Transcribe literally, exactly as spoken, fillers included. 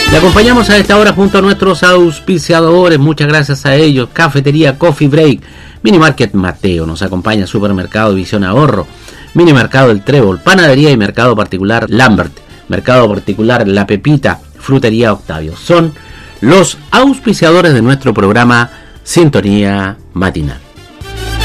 Le acompañamos a esta hora junto a nuestros auspiciadores, muchas gracias a ellos. Cafetería Coffee Break, Minimarket Mateo, nos acompaña Supermercado Visión Ahorro, Minimercado El Trébol, Panadería y Mercado Particular Lambert, Mercado Particular La Pepita, Frutería Octavio. Son los auspiciadores de nuestro programa Sintonía Matinal.